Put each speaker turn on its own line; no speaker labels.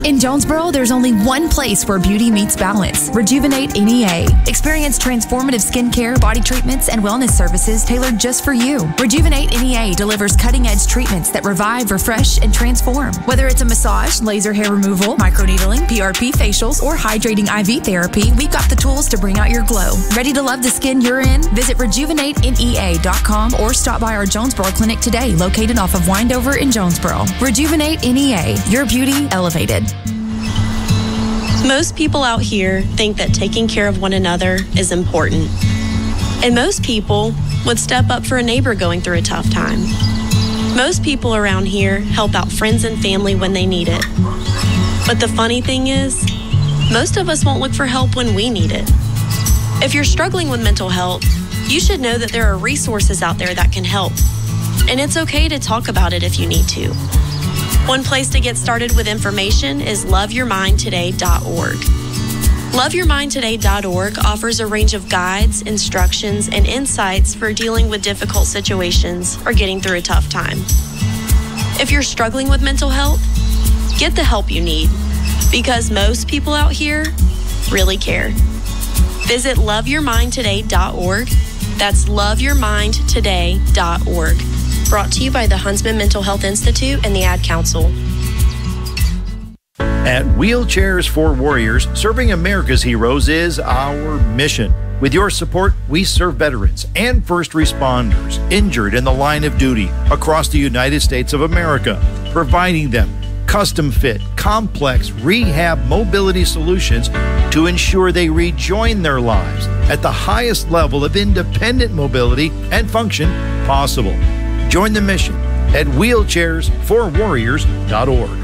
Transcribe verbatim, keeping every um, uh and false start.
In Jonesboro, there's only one place where beauty meets balance. Rejuvenate N E A. Experience transformative skincare, body treatments, and wellness services tailored just for you. Rejuvenate N E A delivers cutting-edge treatments that revive, refresh, and transform. Whether it's a massage, laser hair removal, microneedling, P R P facials, or hydrating I V therapy, we've got the tools to bring out your glow. Ready to love the skin you're in? Visit rejuvenate N E A dot com or stop by our Jonesboro clinic today, located off of Windover in Jonesboro. Rejuvenate N E A. Your beauty elevated.
Most people out here think that taking care of one another is important. And most people would step up for a neighbor going through a tough time. Most people around here help out friends and family when they need it. But the funny thing is, most of us won't look for help when we need it. If you're struggling with mental health, you should know that there are resources out there that can help. And it's okay to talk about it if you need to. One place to get started with information is love your mind today dot org. love your mind today dot org offers a range of guides, instructions, and insights for dealing with difficult situations or getting through a tough time. If you're struggling with mental health, get the help you need, because most people out here really care. Visit love your mind today dot org. That's love your mind today dot org. Brought to you by the Huntsman Mental Health Institute and the Ad Council.
At Wheelchairs for Warriors, serving America's heroes is our mission. With your support, we serve veterans and first responders injured in the line of duty across the United States of America, providing them custom-fit, complex rehab mobility solutions to ensure they rejoin their lives at the highest level of independent mobility and function possible. Join the mission at wheelchairs for warriors dot org.